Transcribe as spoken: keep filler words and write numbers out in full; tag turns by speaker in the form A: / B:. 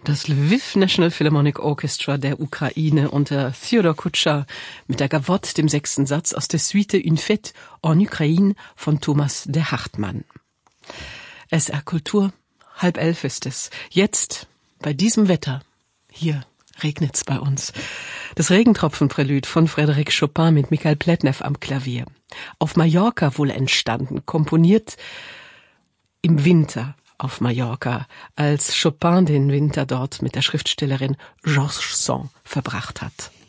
A: Das Lviv National Philharmonic Orchestra der Ukraine unter Theodor Kutscher mit der Gavotte, dem sechsten Satz aus der Suite Une Fête en Ukraine von Thomas de Hartmann. S R Kultur, halb elf ist es. Jetzt, bei diesem Wetter, hier regnet's bei uns. Das Regentropfenprälude von Frédéric Chopin mit Michael Pletnev am Klavier. Auf Mallorca wohl entstanden, komponiert im Winter auf Mallorca, als Chopin den Winter dort mit der Schriftstellerin Georges Sand verbracht hat.